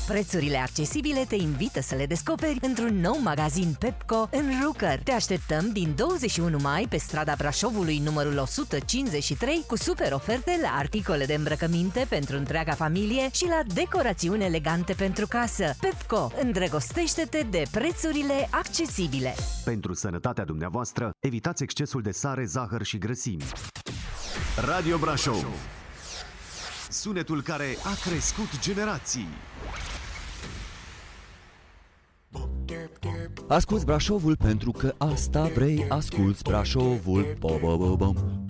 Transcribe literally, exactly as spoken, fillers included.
Prețurile accesibile te invită să le descoperi într-un nou magazin Pepco în Rucăr. Te așteptăm din douăzeci și unu mai pe strada Brașovului numărul o sută cincizeci și trei cu super oferte la articole de îmbrăcăminte pentru întreaga familie și la decorațiuni elegante pentru casă. Pepco, îndrăgostește-te de prețurile accesibile. Pentru sănătatea dumneavoastră, evitați excesul de sare, zahăr și grăsimi. Radio Brașov, sunetul care a crescut generații. Asculți Brașovul pentru că asta vrei. Asculți Brașovul. Bo, bo, bo, bom.